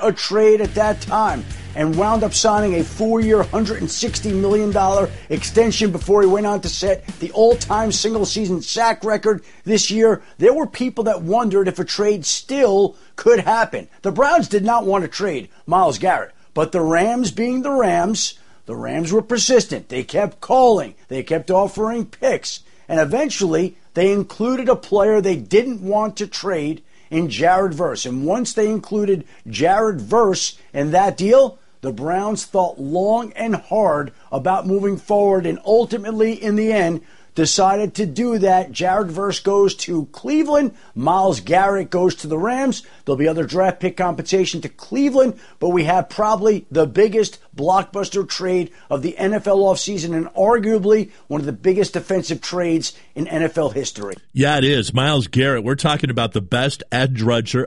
a trade at that time and wound up signing a 4-year, $160 million extension before he went on to set the all-time single-season sack record this year. There were people that wondered if a trade still could happen. The Browns did not want to trade Myles Garrett, but the Rams, being the Rams were persistent. They kept calling. They kept offering picks. And eventually, they included a player they didn't want to trade in Jared Verse. And once they included Jared Verse in that deal, the Browns thought long and hard about moving forward and ultimately, in the end, decided to do that. Jared Verse goes to Cleveland. Myles Garrett goes to the Rams. There'll be other draft pick compensation to Cleveland, but we have probably the biggest blockbuster trade of the NFL offseason and arguably one of the biggest defensive trades in NFL history. Yeah, it is. Myles Garrett, we're talking about the best edge rusher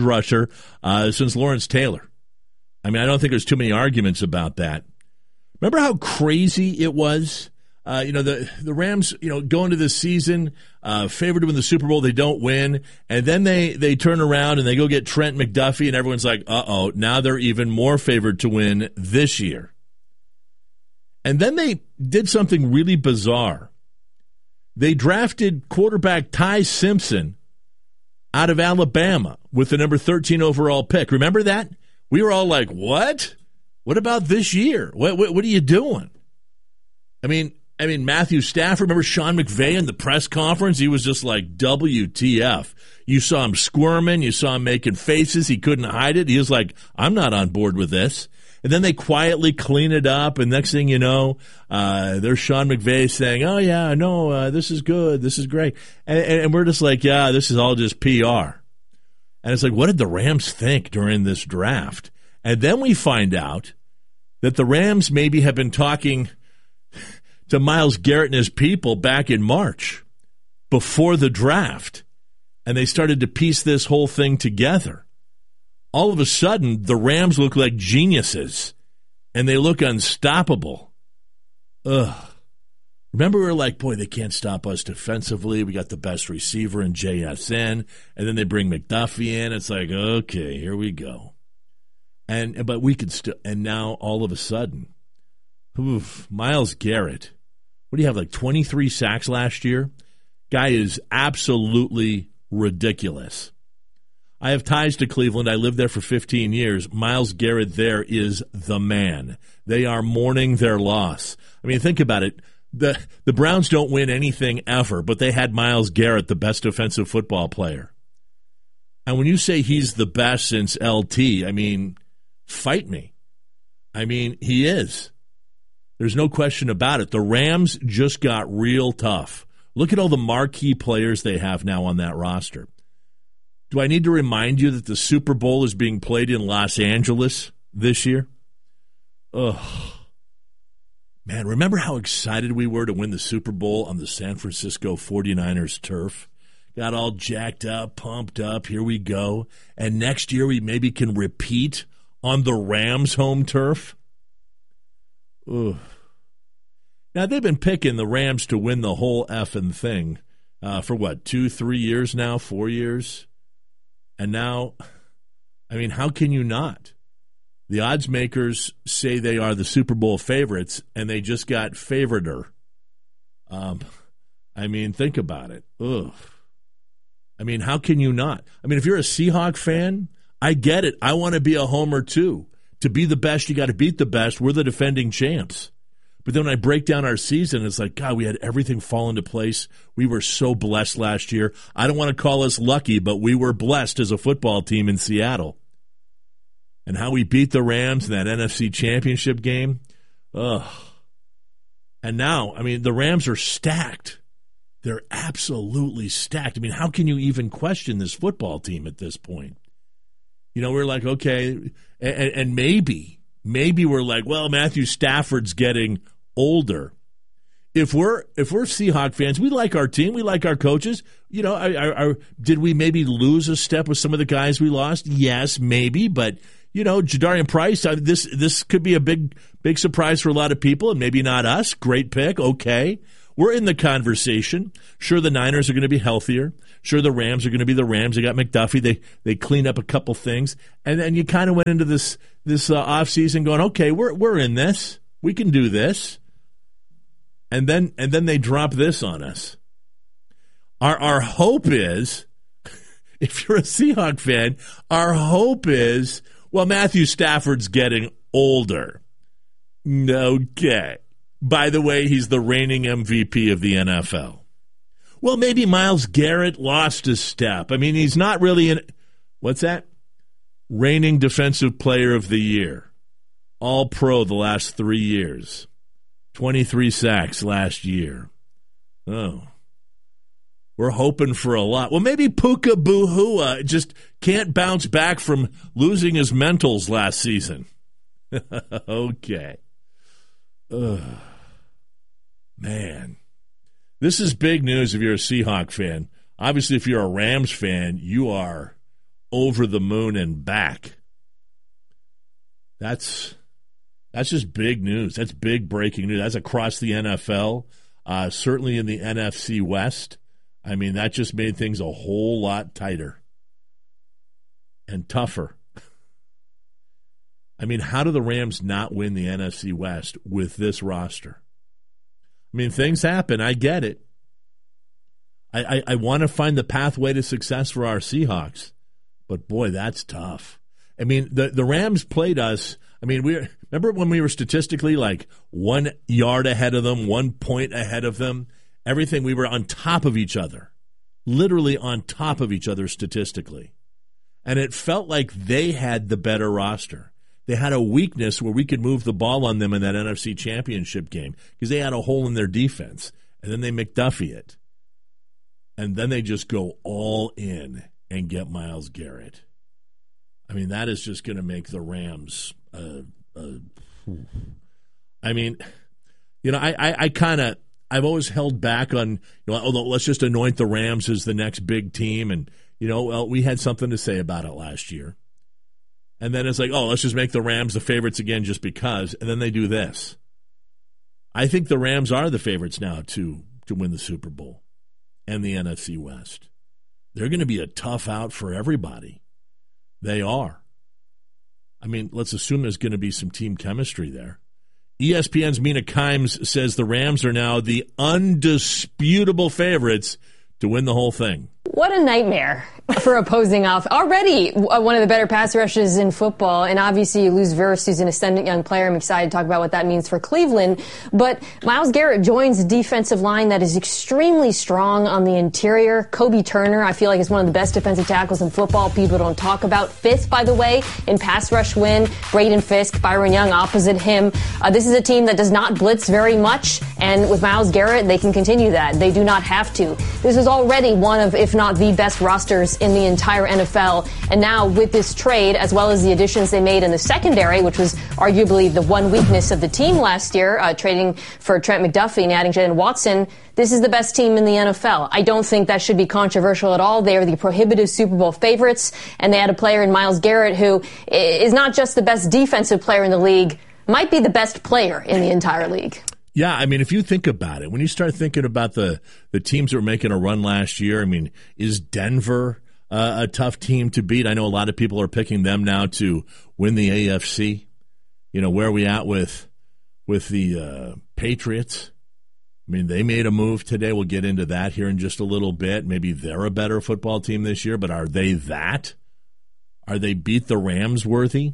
since Lawrence Taylor. I mean, I don't think there's too many arguments about that. Remember how crazy it was? The Rams, go into this season, favored to win the Super Bowl. They don't win. And then they turn around and they go get Trent McDuffie, and everyone's like, uh-oh, now they're even more favored to win this year. And then they did something really bizarre. They drafted quarterback Ty Simpson out of Alabama with the number 13 overall pick. Remember that? We were all like, what? What about this year? What are you doing? I mean, Matthew Stafford, remember Sean McVay in the press conference? He was just like, WTF. You saw him squirming. You saw him making faces. He couldn't hide it. He was like, I'm not on board with this. And then they quietly clean it up, and next thing you know, there's Sean McVay saying, oh, yeah, no, this is good. This is great. And we're just like, yeah, this is all just PR. And it's like, what did the Rams think during this draft? And then we find out that the Rams maybe have been talking to Myles Garrett and his people back in March before the draft, and they started to piece this whole thing together. All of a sudden, the Rams look like geniuses, and they look unstoppable. Ugh. Remember, we were like, boy, they can't stop us defensively. We got the best receiver in JSN, and then they bring McDuffie in. It's like, okay, here we go. But we could still, and now all of a sudden, Myles Garrett, what do you have, like 23 sacks last year? Guy is absolutely ridiculous. I have ties to Cleveland. I lived there for 15 years. Myles Garrett there is the man. They are mourning their loss. I mean, think about it. The Browns don't win anything ever, but they had Myles Garrett, the best defensive football player. And when you say he's the best since LT, I mean, fight me. I mean, he is. There's no question about it. The Rams just got real tough. Look at all the marquee players they have now on that roster. Do I need to remind you that the Super Bowl is being played in Los Angeles this year? Ugh. Man, remember how excited we were to win the Super Bowl on the San Francisco 49ers turf? Got all jacked up, pumped up, here we go. And next year we maybe can repeat on the Rams' home turf? Ugh. Now, they've been picking the Rams to win the whole effing thing for what, 2-3 years now, 4 years? And now, I mean, how can you not? The odds makers say they are the Super Bowl favorites, and they just got favoriter. I mean, think about it. Ugh. I mean, how can you not? I mean, if you're a Seahawk fan, I get it. I want to be a homer, too. To be the best, you got to beat the best. We're the defending champs. But then when I break down our season, it's like, God, we had everything fall into place. We were so blessed last year. I don't want to call us lucky, but we were blessed as a football team in Seattle. And how we beat the Rams in that NFC Championship game. Ugh. And now, I mean, the Rams are stacked. They're absolutely stacked. I mean, how can you even question this football team at this point? You know, we're like, okay, and maybe we're like, well, Matthew Stafford's getting older. If we're Seahawk fans, we like our team, we like our coaches. You know, did we maybe lose a step with some of the guys we lost? Yes, maybe, but you know, Jadarian Price, this could be a big surprise for a lot of people, and maybe not us. Great pick, okay. we're in the conversation. Sure, the Niners are going to be healthier. Sure, the Rams are going to be the Rams. They got McDuffie. They cleaned up a couple things. And then you kind of went into this offseason going, okay, we're in this. We can do this. And then they drop this on us. Our hope is, if you're a Seahawk fan, our hope is, well, Matthew Stafford's getting older. Okay. By the way, he's the reigning MVP of the NFL. Well, maybe Myles Garrett lost a step. I mean, he's not really what's that? Reigning Defensive Player of the Year. All-Pro the last 3 years. 23 sacks last year. Oh. We're hoping for a lot. Well, maybe Puka Buhua just can't bounce back from losing his mentals last season. Okay. Ugh. Man. This is big news if you're a Seahawk fan. Obviously, if you're a Rams fan, you are over the moon and back. That's just big news. That's big breaking news. That's across the NFL, certainly in the NFC West. I mean, that just made things a whole lot tighter and tougher. I mean, how do the Rams not win the NFC West with this roster? I mean, things happen. I get it. I want to find the pathway to success for our Seahawks. But, boy, that's tough. I mean, the Rams played us. I mean, remember when we were statistically like 1 yard ahead of them, 1 point ahead of them? Everything, we were on top of each other, literally on top of each other statistically. And it felt like they had the better roster. They had a weakness where we could move the ball on them in that NFC Championship game because they had a hole in their defense. And then they McDuffie it. And then they just go all in and get Myles Garrett. I mean, that is just going to make the Rams. I mean, you know, I've always held back on, you know, let's just anoint the Rams as the next big team. And, you know, well, we had something to say about it last year. And then it's like, oh, let's just make the Rams the favorites again just because. And then they do this. I think the Rams are the favorites now to win the Super Bowl and the NFC West. They're going to be a tough out for everybody. They are. I mean, let's assume there's going to be some team chemistry there. ESPN's Mina Kimes says the Rams are now the undisputable favorites to win the whole thing. What a nightmare for opposing off. Already one of the better pass rushes in football, and obviously you lose Verse, who's an ascendant young player. I'm excited to talk about what that means for Cleveland. But Myles Garrett joins a defensive line that is extremely strong on the interior. Kobe Turner, I feel like, is one of the best defensive tackles in football. People don't talk about. Fifth, by the way, in pass rush win. Braden Fisk, Byron Young opposite him. This is a team that does not blitz very much, and with Myles Garrett, they can continue that. They do not have to. This is already one of, if not the best rosters in the entire NFL. And now with this trade, as well as the additions they made in the secondary, which was arguably the one weakness of the team last year, trading for Trent McDuffie and adding Jaylen Watson, this is the best team in the NFL. I don't think that should be controversial at all. They are the prohibitive Super Bowl favorites, and they had a player in Myles Garrett who is not just the best defensive player in the league, might be the best player in the entire league. Yeah, I mean, if you think about it, when you start thinking about the teams that were making a run last year, I mean, is Denver a tough team to beat? I know a lot of people are picking them now to win the AFC. You know, where are we at with the Patriots? I mean, they made a move today. We'll get into that here in just a little bit. Maybe they're a better football team this year, but are they that? Are they beat the Rams worthy?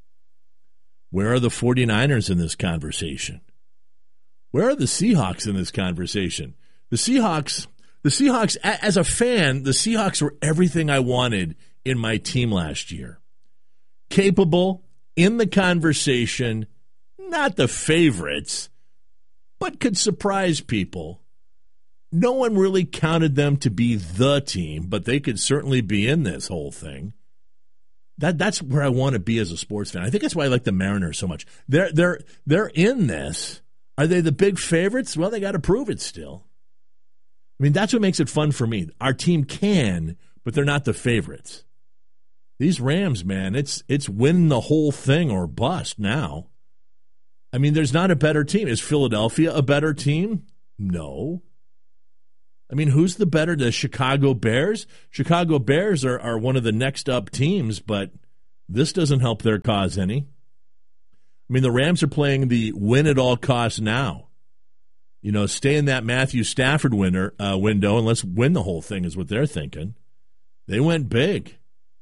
Where are the 49ers in this conversation? Where are the Seahawks in this conversation? The Seahawks, as a fan, the Seahawks were everything I wanted in my team last year. Capable, in the conversation, not the favorites, but could surprise people. No one really counted them to be the team, but they could certainly be in this whole thing. That's where I want to be as a sports fan. I think that's why I like the Mariners so much. They're in this. Are they the big favorites? Well, they got to prove it still. I mean, that's what makes it fun for me. Our team can, but they're not the favorites. These Rams, man, it's win the whole thing or bust now. I mean, there's not a better team. Is Philadelphia a better team? No. I mean, who's the better? The Chicago Bears? Chicago Bears are one of the next up teams, but this doesn't help their cause any. I mean, the Rams are playing the win at all costs now. You know, stay in that Matthew Stafford window and let's win the whole thing is what they're thinking. They went big.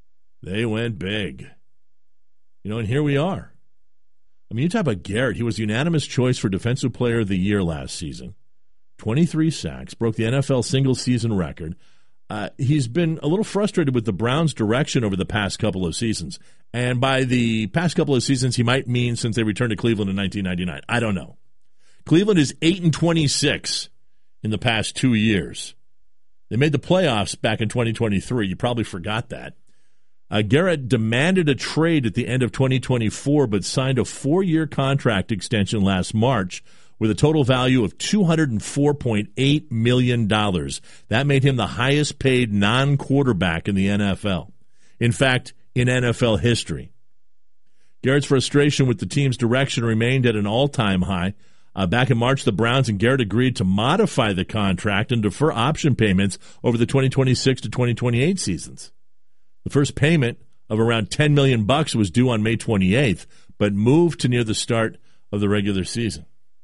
You know, and here we are. I mean, you talk about Garrett. He was unanimous choice for Defensive Player of the Year last season. 23 sacks, broke the NFL single-season record. He's been a little frustrated with the Browns' direction over the past couple of seasons. And by the past couple of seasons, he might mean since they returned to Cleveland in 1999. I don't know. Cleveland is 8-26 in the past 2 years. They made the playoffs back in 2023. You probably forgot that. Garrett demanded a trade at the end of 2024, but signed a 4-year contract extension last March with a total value of $204.8 million. That made him the highest paid non-quarterback in the NFL. In fact, in NFL history. Garrett's frustration with the team's direction remained at an all-time high. Back in March, the Browns and Garrett agreed to modify the contract and defer option payments over the 2026 to 2028 seasons. The first payment of around $10 million was due on May 28th, but moved to near the start of the regular season.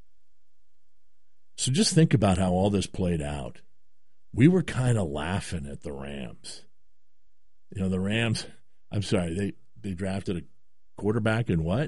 So just think about how all this played out. We were kind of laughing at the Rams. You know, the Rams, I'm sorry, they drafted a quarterback and what?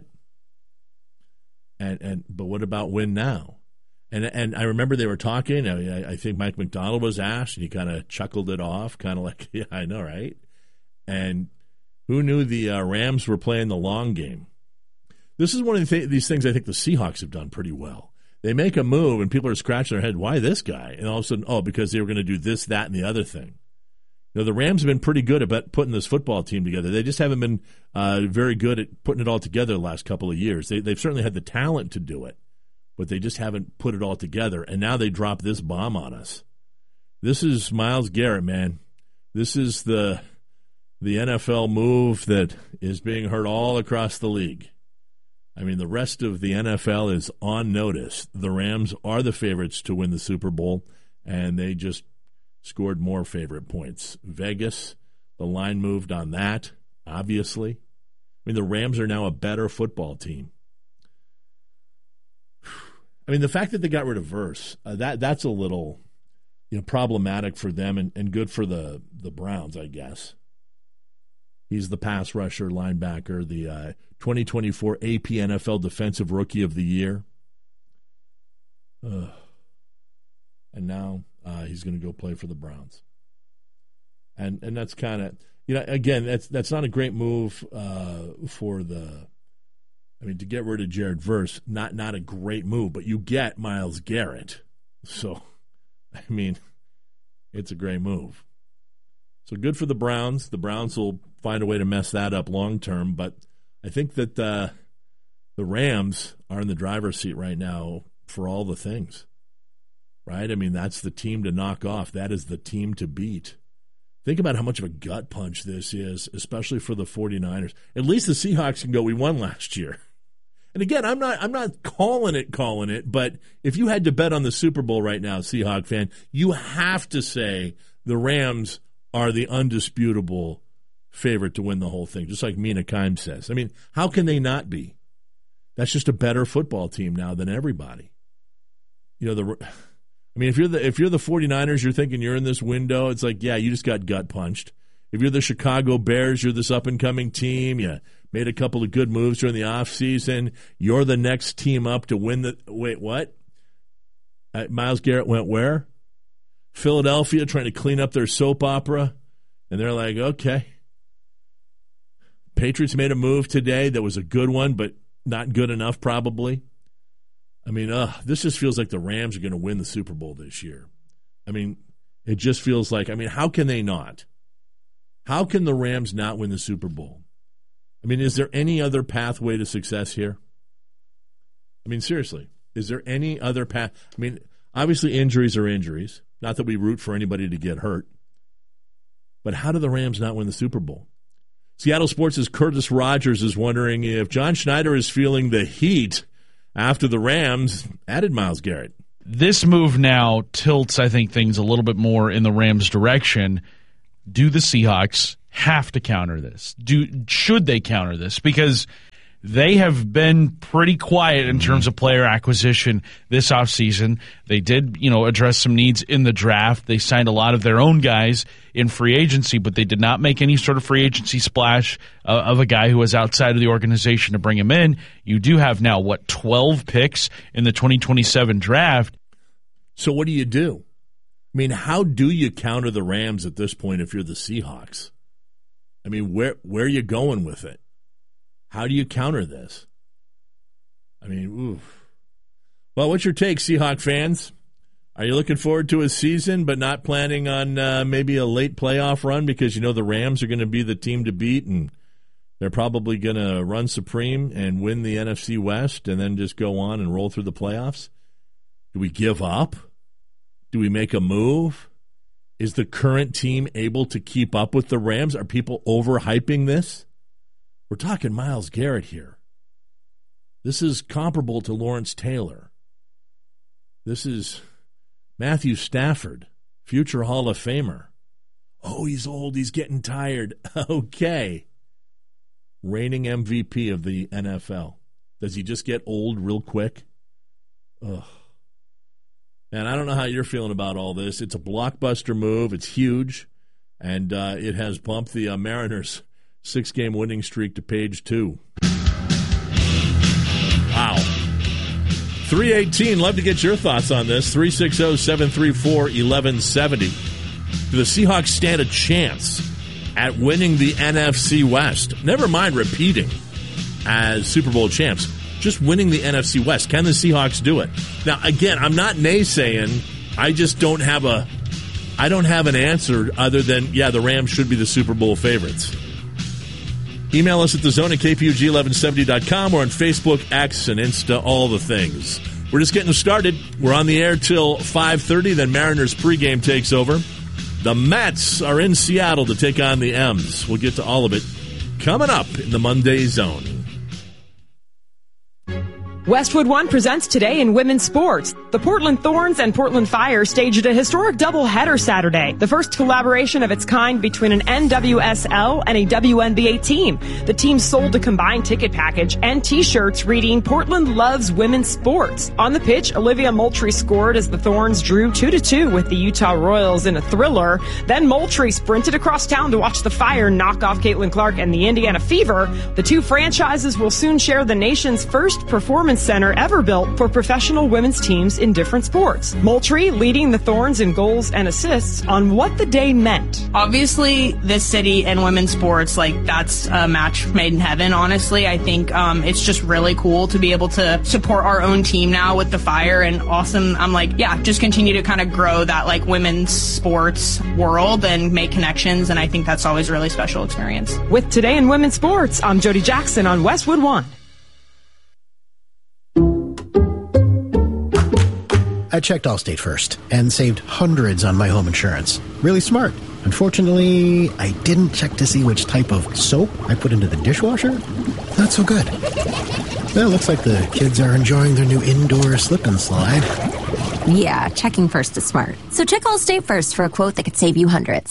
But what about win now? And I remember they were talking. I think Mike McDonald was asked, and he kind of chuckled it off, kind of like, yeah, I know, right? And who knew the Rams were playing the long game? This is one of these things I think the Seahawks have done pretty well. They make a move, and people are scratching their head, why this guy? And all of a sudden, because they were going to do this, that, and the other thing. You know, the Rams have been pretty good about putting this football team together. They just haven't been very good at putting it all together the last couple of years. They've certainly had the talent to do it, but they just haven't put it all together. And now they drop this bomb on us. This is Myles Garrett, man. This is the NFL move that is being heard all across the league. I mean, the rest of the NFL is on notice. The Rams are the favorites to win the Super Bowl, and they just scored more favorite points. Vegas, the line moved on that, obviously. I mean, the Rams are now a better football team. I mean, the fact that they got rid of Verse, that's a little problematic for them and good for the Browns, I guess. He's the pass rusher, linebacker, the 2024 AP NFL Defensive Rookie of the Year. And now he's going to go play for the Browns. And that's kind of, again, that's not a great move to get rid of Jared Verse, not a great move, but you get Myles Garrett. So, I mean, it's a great move. So good for the Browns. The Browns will find a way to mess that up long term, but I think that the Rams are in the driver's seat right now for all the things, right? I mean, that's the team to knock off. That is the team to beat. Think about how much of a gut punch this is, especially for the 49ers. At least the Seahawks can go, we won last year. And again, I'm not calling it, but if you had to bet on the Super Bowl right now, Seahawk fan, you have to say the Rams are the undisputable favorite to win the whole thing, just like Mina Kimes says. I mean, how can they not be? That's just a better football team now than everybody. If you're the 49ers, you're thinking you're in this window. It's like, yeah, you just got gut punched. If you're the Chicago Bears, you're this up-and-coming team. You made a couple of good moves during the offseason. You're the next team up to win the – wait, what? Myles Garrett went where? Philadelphia, trying to clean up their soap opera. And they're like, okay. Patriots made a move today that was a good one, but not good enough probably. I mean, this just feels like the Rams are going to win the Super Bowl this year. I mean, it just feels like, how can they not? How can the Rams not win the Super Bowl? I mean, is there any other pathway to success here? I mean, seriously, is there any other path? I mean, obviously injuries are injuries. Not that we root for anybody to get hurt. But how do the Rams not win the Super Bowl? Seattle Sports' Curtis Rogers is wondering if John Schneider is feeling the heat after the Rams added Myles Garrett. This move now tilts, I think, things a little bit more in the Rams' direction. Do the Seahawks have to counter this? Should they counter this? Because they have been pretty quiet in terms of player acquisition this offseason. They did, address some needs in the draft. They signed a lot of their own guys in free agency, but they did not make any sort of free agency splash of a guy who was outside of the organization to bring him in. You do have now, 12 picks in the 2027 draft. So what do you do? I mean, how do you counter the Rams at this point if you're the Seahawks? I mean, where are you going with it? How do you counter this? I mean, oof. Well, what's your take, Seahawk fans? Are you looking forward to a season but not planning on maybe a late playoff run because the Rams are going to be the team to beat and they're probably going to run supreme and win the NFC West and then just go on and roll through the playoffs? Do we give up? Do we make a move? Is the current team able to keep up with the Rams? Are people overhyping this? We're talking Myles Garrett here. This is comparable to Lawrence Taylor. This is Matthew Stafford, future Hall of Famer. Oh, he's old. He's getting tired. Okay. Reigning MVP of the NFL. Does he just get old real quick? Ugh. And I don't know how you're feeling about all this. It's a blockbuster move. It's huge. And it has bumped the Mariners' 6-game winning streak to page 2. Wow. 318. Love to get your thoughts on this. 360-734-1170. Do the Seahawks stand a chance at winning the NFC West? Never mind repeating as Super Bowl champs. Just winning the NFC West. Can the Seahawks do it? Now, again, I'm not naysaying. I just don't have an answer other than, the Rams should be the Super Bowl favorites. Email us at thezone at kpug1170.com or on Facebook, X, and Insta, all the things. We're just getting started. We're on the air till 5:30, then Mariners pregame takes over. The Mets are in Seattle to take on the M's. We'll get to all of it coming up in the Monday Zone. Westwood One presents Today in Women's Sports. The Portland Thorns and Portland Fire staged a historic doubleheader Saturday, the first collaboration of its kind between an NWSL and a WNBA team. The team sold a combined ticket package and T-shirts reading Portland Loves Women's Sports. On the pitch, Olivia Moultrie scored as the Thorns drew 2-2 with the Utah Royals in a thriller. Then Moultrie sprinted across town to watch the Fire knock off Caitlin Clark and the Indiana Fever. The two franchises will soon share the nation's first performance center ever built for professional women's teams in different sports. Moultrie leading the Thorns in goals and assists on what the day meant. Obviously, this city and women's sports, that's a match made in heaven, honestly. I think it's just really cool to be able to support our own team now with the Fire, and awesome. I'm just continue to kind of grow that women's sports world and make connections, and I think that's always a really special experience. With Today in Women's Sports, I'm Jody Jackson on Westwood One. I checked Allstate first and saved hundreds on my home insurance. Really smart. Unfortunately, I didn't check to see which type of soap I put into the dishwasher. Not so good. Well, looks like the kids are enjoying their new indoor slip and slide. Yeah, checking first is smart. So check Allstate first for a quote that could save you hundreds.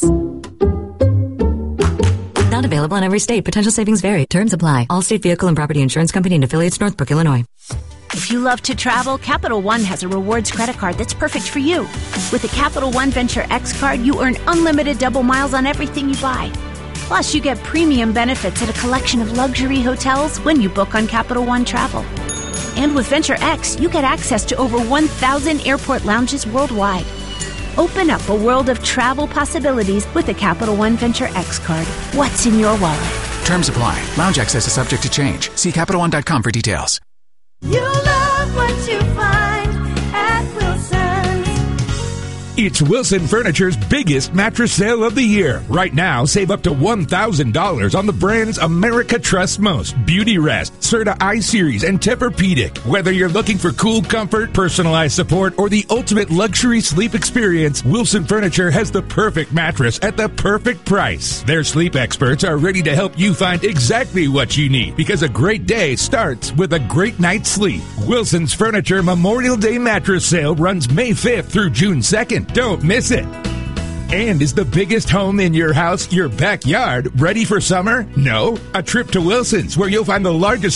Not available in every state. Potential savings vary. Terms apply. Allstate Vehicle and Property Insurance Company and affiliates, Northbrook, Illinois. If you love to travel, Capital One has a rewards credit card that's perfect for you. With the Capital One Venture X card, you earn unlimited double miles on everything you buy. Plus, you get premium benefits at a collection of luxury hotels when you book on Capital One Travel. And with Venture X, you get access to over 1,000 airport lounges worldwide. Open up a world of travel possibilities with the Capital One Venture X card. What's in your wallet? Terms apply. Lounge access is subject to change. See CapitalOne.com for details. You love what you find at Wilson's. It's Wilson Furniture's biggest mattress sale of the year. Right now, save up to $1,000 on the brands America trusts most. Beauty Rest, Serta I-Series, and Tempur-Pedic. Whether you're looking for cool comfort, personalized support, or the ultimate luxury sleep experience, Wilson Furniture has the perfect mattress at the perfect price. Their sleep experts are ready to help you find exactly what you need, because a great day starts with a great night's sleep. Wilson's Furniture Memorial Day mattress sale runs May 5th through June 2nd. Don't miss it. And is the biggest home in your house, your backyard, ready for summer? No? A trip to Wilson's, where you'll find the largest